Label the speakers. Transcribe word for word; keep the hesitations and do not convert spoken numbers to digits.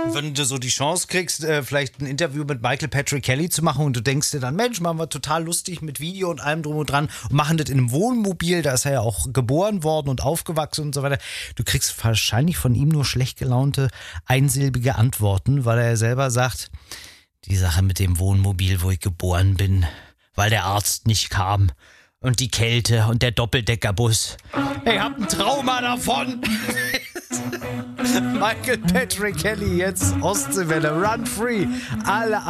Speaker 1: Wenn du so die Chance kriegst, äh, vielleicht ein Interview mit Michael Patrick Kelly zu machen und du denkst dir dann, Mensch, machen wir total lustig mit Video und allem drum und dran und machen das in einem Wohnmobil, da ist er ja auch geboren worden und aufgewachsen und so weiter. Du kriegst wahrscheinlich von ihm nur schlecht gelaunte, einsilbige Antworten, weil er ja selber sagt, die Sache mit dem Wohnmobil, wo ich geboren bin, weil der Arzt nicht kam und die Kälte und der Doppeldeckerbus. Ich hab ein Trauma davon. Michael Patrick Kelly, jetzt Ostseewelle, Run Free. Alle